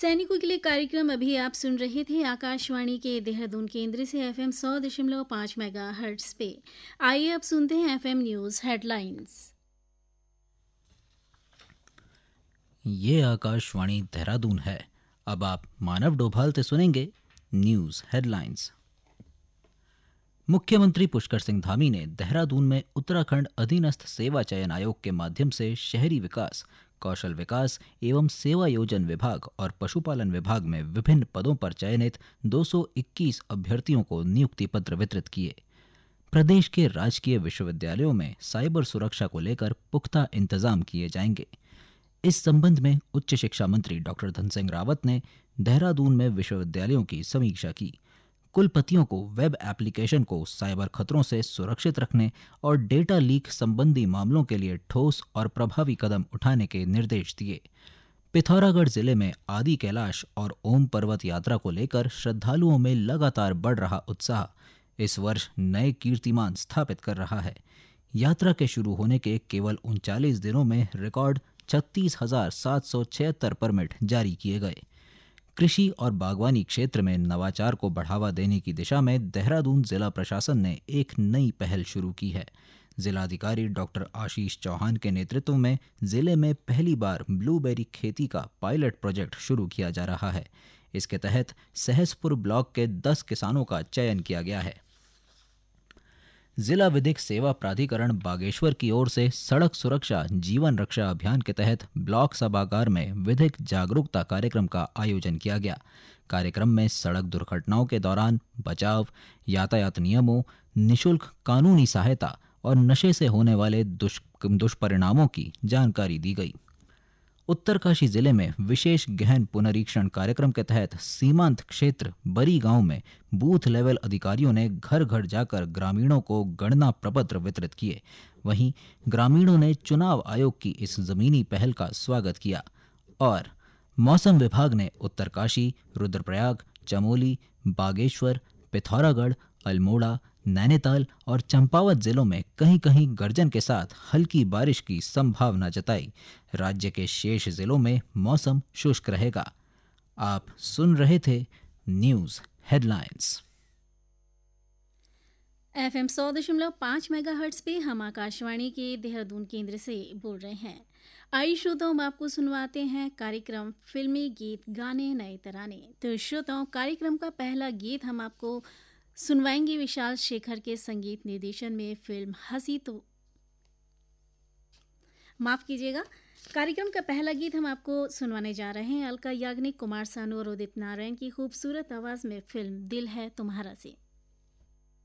सैनिकों के लिए कार्यक्रम अभी आप सुन रहे थे आकाशवाणी के देहरादून केंद्र से एफएम 100.5 मेगाहर्ट्ज पे। आइए अब सुनते हैं एफएम न्यूज़ हेडलाइंस। ये आकाशवाणी देहरादून है। अब आप मानव डोभाल से सुनेंगे न्यूज़ हेडलाइंस। मुख्यमंत्री पुष्कर सिंह धामी ने देहरादून में उत्तराखंड अधीनस्थ सेवा चयन आयोग के माध्यम से शहरी विकास, कौशल विकास एवं सेवा योजन विभाग और पशुपालन विभाग में विभिन्न पदों पर चयनित 221 अभ्यर्थियों को नियुक्ति पत्र वितरित किए। प्रदेश के राजकीय विश्वविद्यालयों में साइबर सुरक्षा को लेकर पुख्ता इंतजाम किए जाएंगे। इस संबंध में उच्च शिक्षा मंत्री डॉक्टर धन सिंह रावत ने देहरादून में विश्वविद्यालयों की समीक्षा की। कुलपतियों को वेब एप्लीकेशन को साइबर खतरों से सुरक्षित रखने और डेटा लीक संबंधी मामलों के लिए ठोस और प्रभावी कदम उठाने के निर्देश दिए। पिथौरागढ़ जिले में आदि कैलाश और ओम पर्वत यात्रा को लेकर श्रद्धालुओं में लगातार बढ़ रहा उत्साह इस वर्ष नए कीर्तिमान स्थापित कर रहा है। यात्रा के शुरू होने के केवल 39 दिनों में रिकॉर्ड 36,776 परमिट जारी किए गए। कृषि और बागवानी क्षेत्र में नवाचार को बढ़ावा देने की दिशा में देहरादून जिला प्रशासन ने एक नई पहल शुरू की है। जिलाधिकारी डॉक्टर आशीष चौहान के नेतृत्व में जिले में पहली बार ब्लूबेरी खेती का पायलट प्रोजेक्ट शुरू किया जा रहा है। इसके तहत सहसपुर ब्लॉक के 10 किसानों का चयन किया गया है। जिला विधिक सेवा प्राधिकरण बागेश्वर की ओर से सड़क सुरक्षा जीवन रक्षा अभियान के तहत ब्लॉक सभागार में विधिक जागरूकता कार्यक्रम का आयोजन किया गया। कार्यक्रम में सड़क दुर्घटनाओं के दौरान बचाव, यातायात नियमों, निशुल्क कानूनी सहायता और नशे से होने वाले दुष्परिणामों की जानकारी दी गई। उत्तरकाशी जिले में विशेष गहन पुनरीक्षण कार्यक्रम के तहत सीमांत क्षेत्र बरी गांव में बूथ लेवल अधिकारियों ने घर घर जाकर ग्रामीणों को गणना प्रपत्र वितरित किए। वहीं ग्रामीणों ने चुनाव आयोग की इस जमीनी पहल का स्वागत किया। और मौसम विभाग ने उत्तरकाशी, रुद्रप्रयाग, चमोली, बागेश्वर, पिथौरागढ़, अल्मोड़ा, नैनीताल और चंपावत जिलों में कहीं कहीं गर्जन के साथ हल्की बारिश की संभावना जताई। राज्य के शेष जिलों में मौसम शुष्क रहेगा। आप सुन रहे थे न्यूज़ हेडलाइंस। एफएम 100.5 मेगाहर्ट्ज पे हम आकाशवाणी के देहरादून केंद्र से बोल रहे हैं। आइए श्रोताओं, हम आपको सुनवाते हैं कार्यक्रम फिल्मी गीत गाने नए तराने। तो श्रोताओं, कार्यक्रम का पहला गीत हम आपको सुनवाएंगे विशाल शेखर के संगीत निर्देशन में फिल्म हंसी तो माफ कीजिएगा। कार्यक्रम का पहला गीत हम आपको सुनवाने जा रहे हैं अलका याग्निक, कुमार सानू और उदित नारायण की खूबसूरत आवाज में फिल्म दिल है तुम्हारा से।